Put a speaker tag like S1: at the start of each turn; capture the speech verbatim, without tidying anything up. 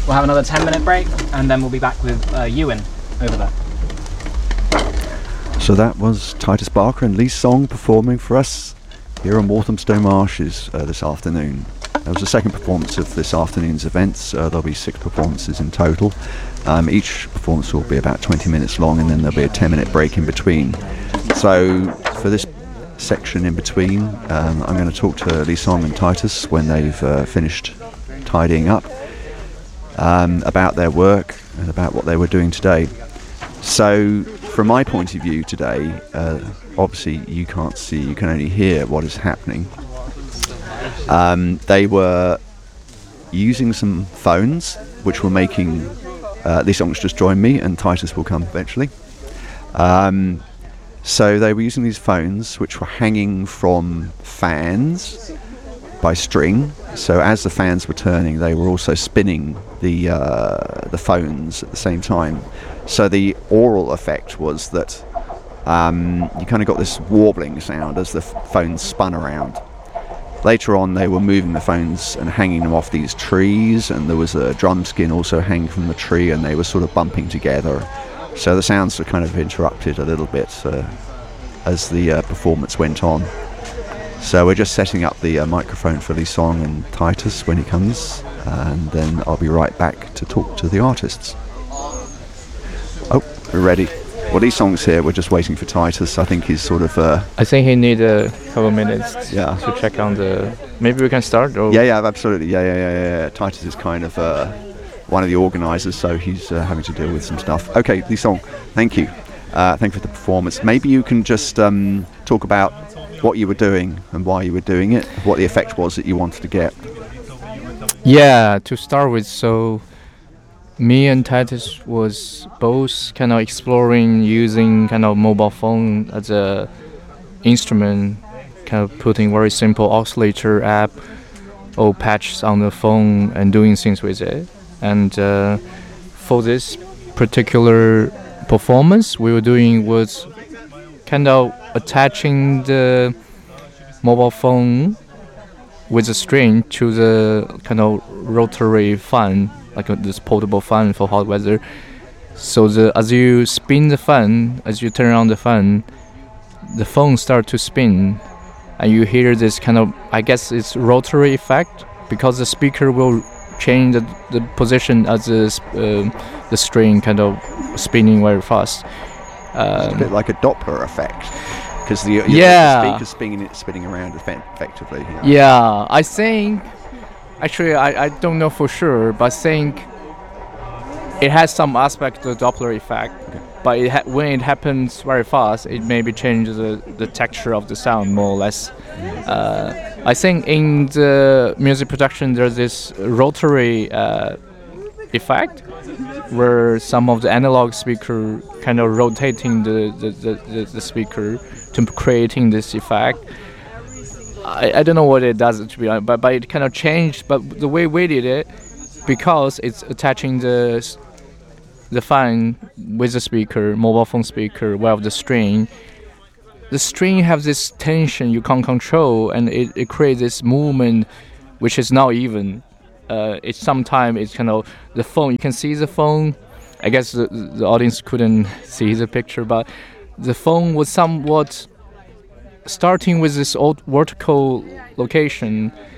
S1: We'll have another ten minute break, and then we'll be back with uh, Ewan over there.
S2: So that was Titus Barker and Lee Song performing for us here on Walthamstow Marshes uh, this afternoon. That was the second performance of this afternoon's events. Uh, there'll be six performances in total. Um, each performance will be about twenty minutes long, and then there'll be a ten minute break in between. So for this section in between, um, I'm going to talk to Lee Song and Titus when they've uh, finished tidying up um, about their work and about what they were doing today. So from my point of view today, uh, obviously you can't see, you can only hear what is happening. Um, they were using some phones which were making, uh, Lee Song's just joined me and Titus will come eventually. Um, so they were using these phones which were hanging from fans by string. So as the fans were turning, they were also spinning the uh, the phones at the same time. So the aural effect was that um, you kind of got this warbling sound as the f- phones spun around. Later on, they were moving the phones and hanging them off these trees, and there was a drum skin also hanging from the tree, and they were sort of bumping together. So the sounds were kind of interrupted a little bit uh, as the uh, performance went on. So we're just setting up the uh, microphone for Lee Song and Titus when he comes, and then I'll be right back to talk to the artists. Oh, we're ready. Well, Lee Song's here. We're just waiting for Titus. I think he's sort of... Uh,
S3: I think he need a couple minutes
S2: yeah.
S3: to check on the... Maybe we can start? Or
S2: yeah, yeah, absolutely. Yeah, yeah, yeah, yeah. Titus is kind of uh, one of the organisers, so he's uh, having to deal with some stuff. Okay, Lee Song, thank you. Uh, thank you for the performance. Maybe you can just um, talk about what you were doing and why you were doing it, what the effect was that you wanted to get.
S3: Yeah, to start with, so me and Titus was both kind of exploring using kind of mobile phone as a instrument, kind of putting very simple oscillator app or patches on the phone and doing things with it. And uh, for this particular performance, we were doing was kind of attaching the mobile phone with a string to the kind of rotary fan, like a, this portable fan for hot weather. So the as you spin the fan, as you turn on the fan, the phone starts to spin, and you hear this kind of, I guess it's rotary effect, because the speaker will change the, the position as the, uh, the string kind of spinning very fast. Um,
S2: it's a bit like a Doppler effect, because the,
S3: yeah.
S2: the speaker's spinning, spinning around effectively. You know?
S3: Yeah, I think, actually I, I don't know for sure, but I think it has some aspect of the Doppler effect.
S2: Okay.
S3: But it ha- when it happens very fast, it maybe changes the, the texture of the sound more or less. Uh, I think in the music production there's this rotary uh, effect where some of the analog speaker kind of rotating the, the, the, the, the speaker to creating this effect. I, I don't know what it does, to be honest, but, but it kind of changed. But the way we did it, because it's attaching the the fan with the speaker, mobile phone speaker, with the string, the string has this tension you can't control, and it, it creates this movement which is not even. Uh, it's sometimes it's kind of the phone. You can see the phone. I guess the, the audience couldn't see the picture, but the phone was somewhat starting with this old vertical location,